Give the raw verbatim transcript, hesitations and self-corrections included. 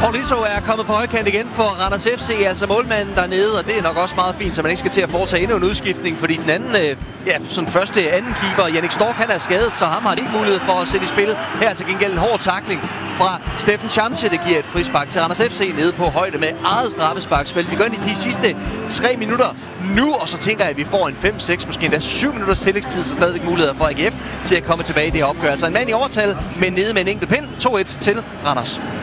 Paulisso er kommet på højkant igen for Randers F C, altså målmanden dernede, og det er nok også meget fint, så man ikke skal til at foretage endnu en udskiftning, fordi den anden, øh, ja, sådan første anden keeper, Jannik Stork, han er skadet, så ham har de ikke mulighed for at sætte i spil. Her til gengæld en hård tackling fra Steffen Chamche, det giver et frispark til Randers F C nede på højde med eget straffesparksfelt. Vi går ind i de sidste tre minutter nu, og så tænker jeg, at vi får en fem, seks, måske endda syv minutters tillægstid, så stadig muligheder for A G F til at komme tilbage i det her opgør. Altså en mand i overtal, men nede med en enkelt pind, to et til Randers.